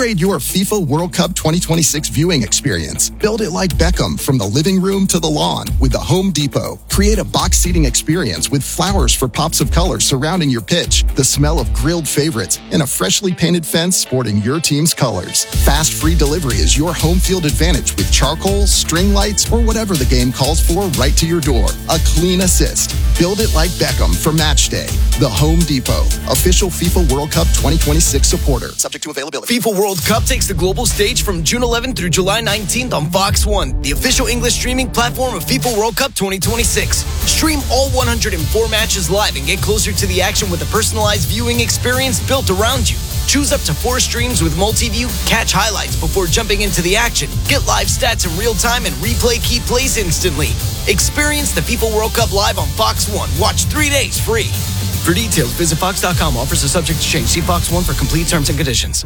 Upgrade your FIFA World Cup 2026 viewing experience. Build it like Beckham from the living room to the lawn with the Home Depot. Create a box seating experience with flowers for pops of color surrounding your pitch, the smell of grilled favorites, and a freshly painted fence sporting your team's colors. Fast free delivery is your home field advantage with charcoal, string lights, or whatever the game calls for right to your door. A clean assist. Build it like Beckham for match day. The Home Depot, official FIFA World Cup 2026 supporter. Subject to availability. FIFA World Cup takes the global stage from June 11th through July 19th on Fox One, the official English streaming platform of FIFA World Cup 2026. Stream all 104 matches live and get closer to the action with a personalized viewing experience built around you. Choose up to 4 streams with multi-view, catch highlights before jumping into the action, get live stats in real time, and replay key plays instantly. Experience the FIFA World Cup live on Fox One. Watch 3 days free. For details, visit Fox.com. Offers are subject to change. See Fox One for complete terms and conditions.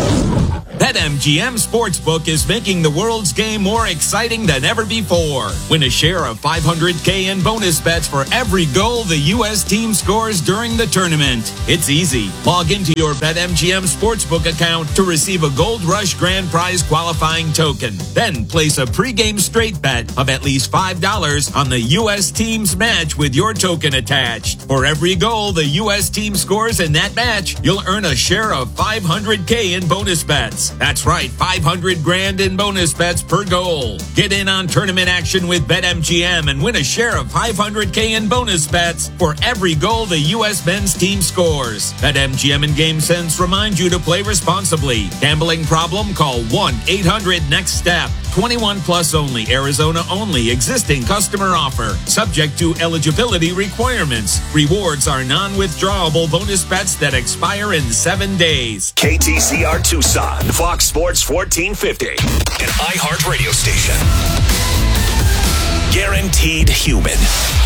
BetMGM Sportsbook is making the world's game more exciting than ever before. Win a share of $500K in bonus bets for every goal the U.S. team scores during the tournament. It's easy. Log into your BetMGM Sportsbook account to receive a Gold Rush Grand Prize qualifying token. Then place a pregame straight bet of at least $5 on the U.S. team's match with your token attached. For every goal the U.S. team scores in that match, you'll earn a share of $500K in bonus bets. That's right, $500,000 in bonus bets per goal. Get in on tournament action with BetMGM and win a share of $500K in bonus bets for every goal the U.S. men's team scores. BetMGM and GameSense remind you to play responsibly. Gambling problem? Call 1-800-NEXT-STEP. 21 plus only, Arizona only. Existing customer offer. Subject to eligibility requirements. Rewards are non-withdrawable bonus bets that expire in 7 days. KTCR Tucson, Fox Sports 1450, an iHeart radio station. Guaranteed human.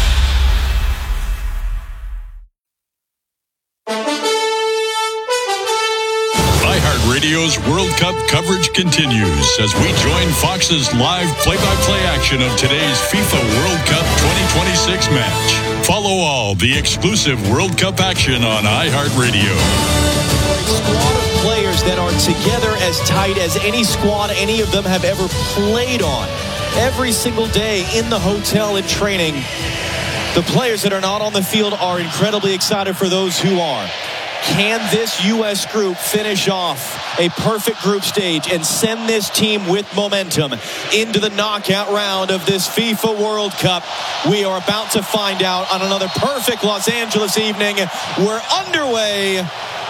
iHeartRadio's World Cup coverage continues as we join Fox's live play-by-play action of today's FIFA World Cup 2026 match. Follow all the exclusive World Cup action on iHeartRadio. A squad of players that are together as tight as any squad any of them have ever played on. Every single day in the hotel and training, the players that are not on the field are incredibly excited for those who are. Can this U.S. group finish off a perfect group stage and send this team with momentum into the knockout round of this FIFA World Cup? We are about to find out on another perfect Los Angeles evening. We're underway.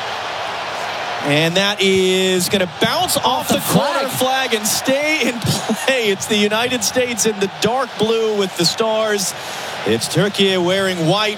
And that is going to bounce off the corner flag and stay in play. It's the United States in the dark blue with the stars. It's Turkey wearing white.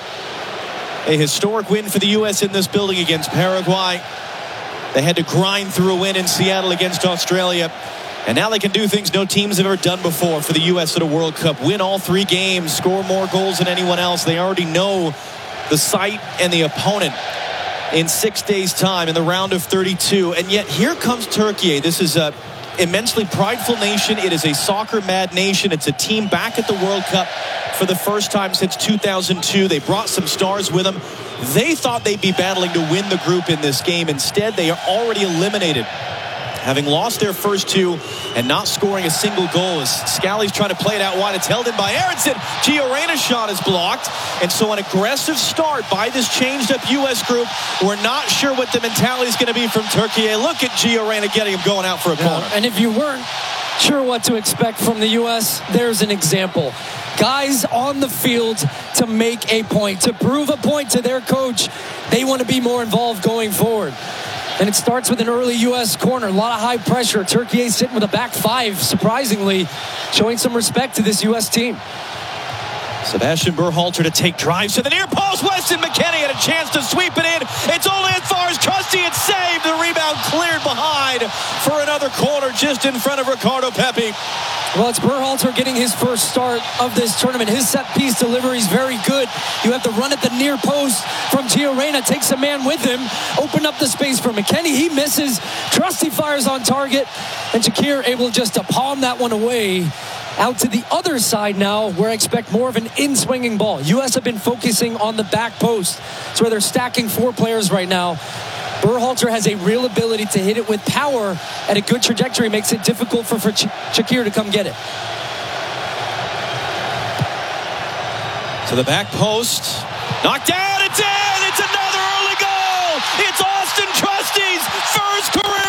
A historic win for the U.S. in this building against Paraguay. They had to grind through a win in Seattle against Australia. And now they can do things no teams have ever done before for the U.S. at a World Cup. Win all 3 games, score more goals than anyone else. They already know the site and the opponent in 6 days' time in the round of 32. And yet here comes Turkey. This is a immensely prideful nation. It is a soccer-mad nation. It's a team back at the World Cup for the first time since 2002. They brought some stars with them. They thought they'd be battling to win the group in this game. Instead, they are already eliminated, having lost their first 2 and not scoring a single goal. As Scally's trying to play it out wide, it's held in by Aronson. Gio Reyna's shot is blocked. And so an aggressive start by this changed-up U.S. group. We're not sure what the mentality is going to be from Turkey. Look at Gio Reyna getting him going out for a corner. And if you weren't sure what to expect from the U.S., there's an example. Guys on the field to make a point, to prove a point to their coach. They want to be more involved going forward. And it starts with an early U.S. corner. A lot of high pressure. Turkey sitting with a back 5, surprisingly, showing some respect to this U.S. team. Sebastian Berhalter to take drives to the near post. Weston McKennie had a chance to sweep it in. It's only as far as Trusty. It's saved. The rebound cleared behind for another corner just in front of Ricardo Pepi. Well, it's Berhalter getting his first start of this tournament. His set-piece delivery is very good. You have the run at the near post from Gio Reyna. Takes a man with him. Open up the space for McKennie. He misses. Trusty fires on target. And Shakir able just to palm that one away. Out to the other side now, where I expect more of an in-swinging ball. U.S. have been focusing on the back post. It's where they're stacking 4 players right now. Berhalter has a real ability to hit it with power at a good trajectory. Makes it difficult for Shakir to come get it. To the back post. Knocked down. It's in. It's another early goal. It's Austin Trusty's first career